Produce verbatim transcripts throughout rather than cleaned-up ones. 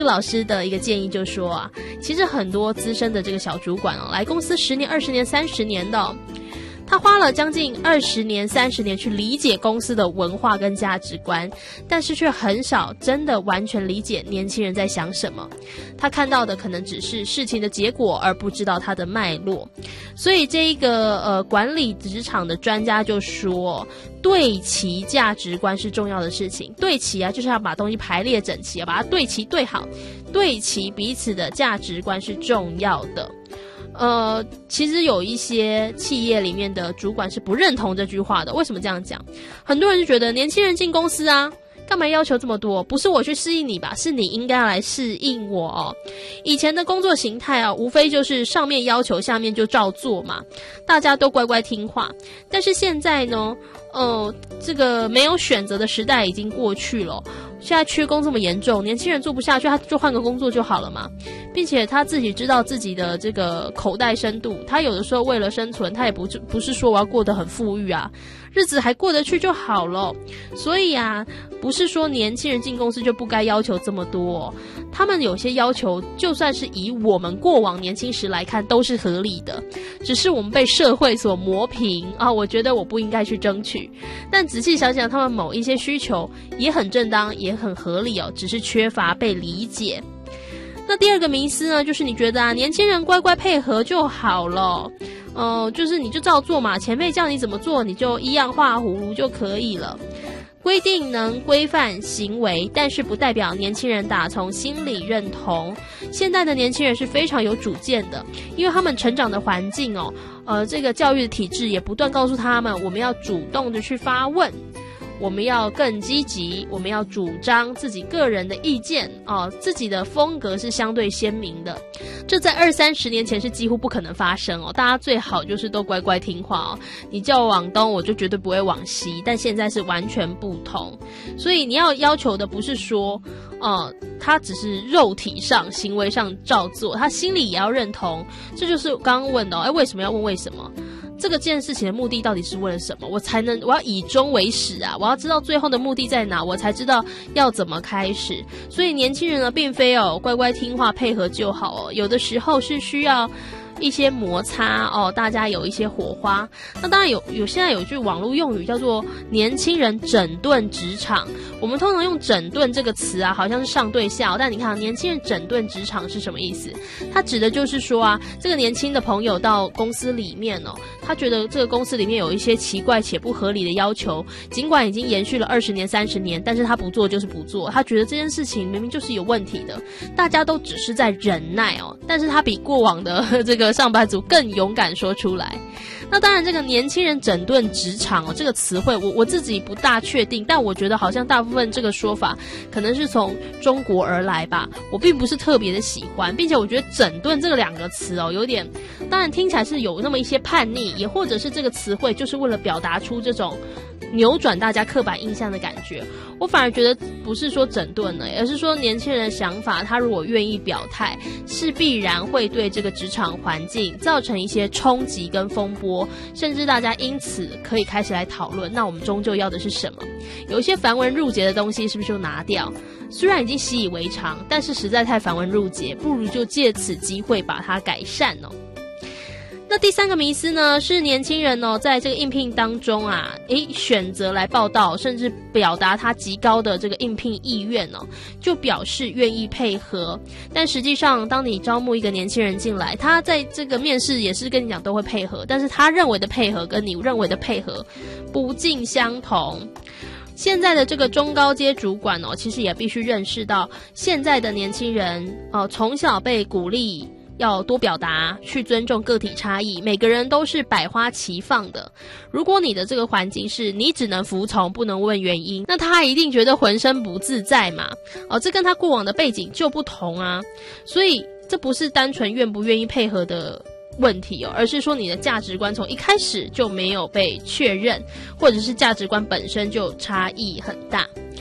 老师的一个建议就说啊，其实很多资深的这个小主管哦，来公司十年、二十年、三十年的哦，他花了将近二十年、三十年去理解公司的文化跟价值观，但是却很少真的完全理解年轻人在想什么。他看到的可能只是事情的结果，而不知道它的脉络。所以这一个呃管理职场的专家就说，对齐价值观是重要的事情。对齐啊，就是要把东西排列整齐，要把它对齐对好，对齐彼此的价值观是重要的。呃，其实有一些企业里面的主管是不认同这句话的。为什么这样讲？很多人就觉得年轻人进公司啊，干嘛要求这么多？不是我去适应你吧，是你应该要来适应我哦。以前的工作形态啊，无非就是上面要求，下面就照做嘛，大家都乖乖听话。但是现在呢，呃，这个没有选择的时代已经过去了。现在缺工这么严重，年轻人做不下去，他就换个工作就好了嘛。并且他自己知道自己的这个口袋深度，他有的时候为了生存，他也不不是说我要过得很富裕啊，日子还过得去就好了。所以啊，不是说年轻人进公司就不该要求这么多哦，他们有些要求就算是以我们过往年轻时来看都是合理的，只是我们被社会所磨平啊，我觉得我不应该去争取。但仔细想想，他们某一些需求也很正当，也很合理哦，只是缺乏被理解。那第二个迷思呢，就是你觉得啊，年轻人乖乖配合就好了，呃，就是你就照做嘛，前辈叫你怎么做，你就一样画葫芦就可以了。规定能规范行为，但是不代表年轻人打从心里认同。现在的年轻人是非常有主见的，因为他们成长的环境哦，呃，这个教育的体制也不断告诉他们，我们要主动的去发问。我们要更积极，我们要主张自己个人的意见哦，自己的风格是相对鲜明的。这在二三十年前是几乎不可能发生哦，大家最好就是都乖乖听话哦。你叫我往东，我就绝对不会往西。但现在是完全不同，所以你要要求的不是说，呃，他只是肉体上、行为上照做，他心里也要认同。这就是刚刚问的哦，哎，为什么要问为什么？这个件事情的目的到底是为了什么？我才能我要以终为始啊！我要知道最后的目的在哪，我才知道要怎么开始。所以年轻人呢，并非哦乖乖听话配合就好哦，有的时候是需要一些摩擦哦，大家有一些火花。那当然有有现在有句网络用语叫做年轻人整顿职场。我们通常用整顿这个词啊，好像是上对下哦，但你看年轻人整顿职场是什么意思？它指的就是说啊，这个年轻的朋友到公司里面哦，他觉得这个公司里面有一些奇怪且不合理的要求，尽管已经延续了二十年、三十年，但是他不做就是不做。他觉得这件事情明明就是有问题的，大家都只是在忍耐哦，但是他比过往的这个上班族更勇敢说出来。那当然，这个年轻人整顿职场哦，这个词汇我我自己不大确定，但我觉得好像大部分这个说法可能是从中国而来吧，我并不是特别的喜欢，并且我觉得整顿这个两个词哦，有点，当然听起来是有那么一些叛逆，也或者是这个词汇就是为了表达出这种扭转大家刻板印象的感觉。我反而觉得不是说整顿了，而是说年轻人的想法，他如果愿意表态，是必然会对这个职场环境造成一些冲击跟风波，甚至大家因此可以开始来讨论，那我们终究要的是什么？有一些繁文缛节的东西是不是就拿掉？虽然已经习以为常，但是实在太繁文缛节，不如就借此机会把它改善哦。那第三个迷思呢，是年轻人哦，在这个应聘当中啊，诶，选择来报道，甚至表达他极高的这个应聘意愿哦，就表示愿意配合。但实际上，当你招募一个年轻人进来，他在这个面试也是跟你讲都会配合，但是他认为的配合跟你认为的配合不尽相同。现在的这个中高阶主管哦，其实也必须认识到，现在的年轻人哦，从小被鼓励要多表达，去尊重个体差异，每个人都是百花齐放的。如果你的这个环境是你只能服从，不能问原因，那他一定觉得浑身不自在嘛。哦，这跟他过往的背景就不同啊。所以这不是单纯愿不愿意配合的问题哦，而是说你的价值观从一开始就没有被确认，或者是价值观本身就差异很大。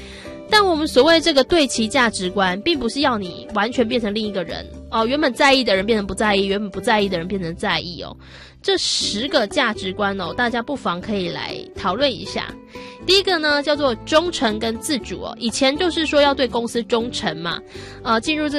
但我们所谓这个对齐价值观，并不是要你完全变成另一个人哦，原本在意的人变成不在意，原本不在意的人变成在意哦。这十个价值观哦，大家不妨可以来讨论一下。第一个呢，叫做忠诚跟自主哦。以前就是说要对公司忠诚嘛，呃，进入这